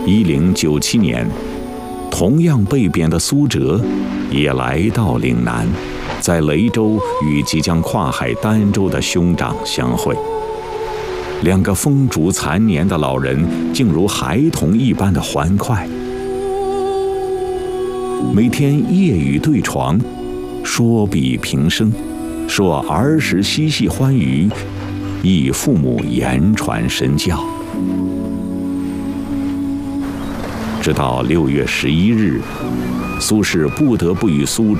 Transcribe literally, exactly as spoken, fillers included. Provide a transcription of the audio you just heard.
一零九七年，同样被贬的苏辙也来到岭南，在雷州与即将跨海儋州的兄长相会。两个风烛残年的老人竟如孩童一般的欢快，每天夜语对床，说比平生，说儿时嬉戏欢娱，忆父母言传身教。直到六月十一日，苏轼不得不与苏